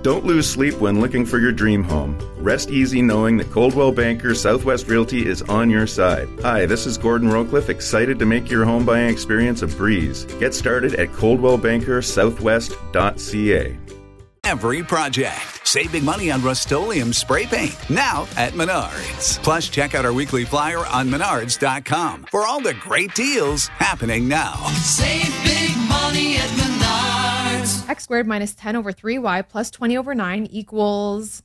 Don't lose sleep when looking for your dream home. Rest easy knowing that Coldwell Banker Southwest Realty is on your side. Hi, this is Gordon Rowcliffe, excited to make your home buying experience a breeze. Get started at coldwellbankersouthwest.ca. Every project. Save big money on Rust-Oleum spray paint. Now at Menards. Plus, check out our weekly flyer on Menards.com for all the great deals happening now. Save big money at Menards. X squared minus 10 over 3y plus 20 over 9 equals...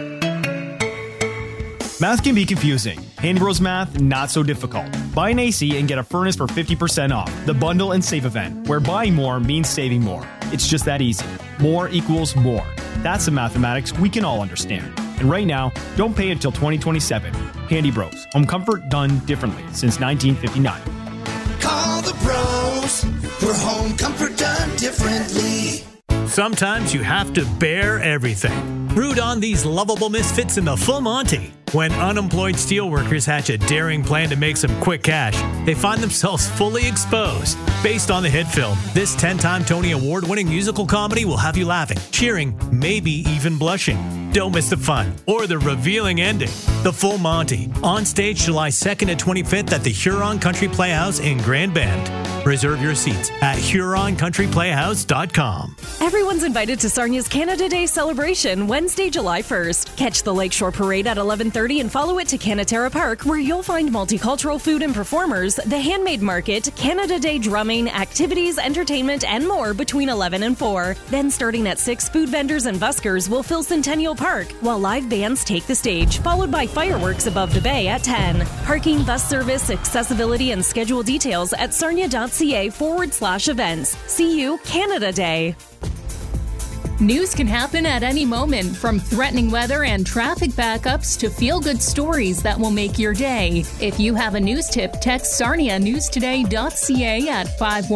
Math can be confusing. Handy Bros Math, not so difficult. Buy an AC and get a furnace for 50% off. The Bundle and Save event, where buying more means saving more. It's just that easy. More equals more. That's the mathematics we can all understand. And right now, don't pay until 2027. Handy Bros. Home comfort done differently since 1959. Call the pros for home comfort done differently. Sometimes you have to bear everything. Root on these lovable misfits in the full Monty. When unemployed steelworkers hatch a daring plan to make some quick cash, they find themselves fully exposed. Based on the hit film, this 10-time Tony Award-winning musical comedy will have you laughing, cheering, maybe even blushing. Don't miss the fun or the revealing ending. The Full Monty, on stage July 2nd and 25th at the Huron Country Playhouse in Grand Bend. Reserve your seats at HuronCountryPlayhouse.com. Everyone's invited to Sarnia's Canada Day celebration Wednesday, July 1st. Catch the Lakeshore Parade at 11:30 and follow it to Canaterra Park, where you'll find multicultural food and performers, the Handmade Market, Canada Day drumming, activities, entertainment, and more between 11 and 4. Then starting at 6, food vendors and buskers will fill Centennial Park, while live bands take the stage, followed by fireworks above the bay at 10. Parking, bus service, accessibility, and schedule details at sarnia.ca/events. See you Canada Day. News can happen at any moment, from threatening weather and traffic backups to feel-good stories that will make your day. If you have a news tip, text sarnianewstoday.ca at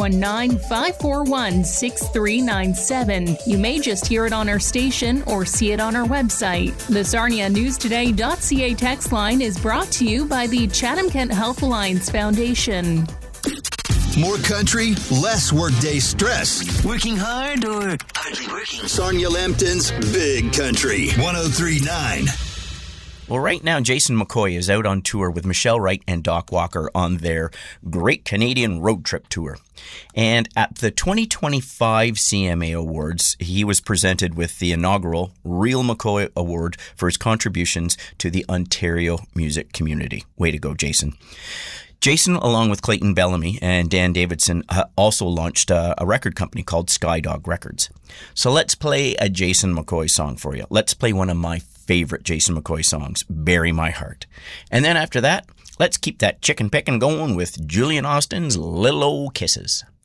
519-541-6397. You may just hear it on our station or see it on our website. The sarnianewstoday.ca text line is brought to you by the Chatham-Kent Health Alliance Foundation. More country, less workday stress. Working hard or hardly working? Sarnia Lambton's Big Country 103.9. Well, right now, Jason McCoy is out on tour with Michelle Wright and Doc Walker on their Great Canadian Road Trip Tour. And at the 2025 CMA Awards, he was presented with the inaugural Real McCoy Award for his contributions to the Ontario music community. Way to go, Jason. Jason, along with Clayton Bellamy and Dan Davidson, also launched a record company called Skydog Records. So let's play a Jason McCoy song for you. Let's play one of my favorite Jason McCoy songs, Bury My Heart. And then after that, let's keep that chicken picking going with Julian Austin's Little Old Kisses.